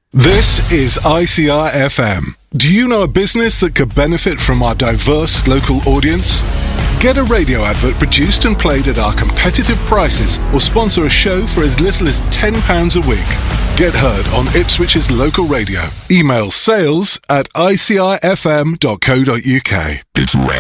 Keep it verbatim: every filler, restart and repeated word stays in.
This is I C R F M. Do you know a business that could benefit from our diverse local audience? Get a radio advert produced and played at our competitive prices, or sponsor a show for as little as ten pounds a week. Get heard on Ipswich's local radio. Email sales at I C R F M dot co dot U K. It's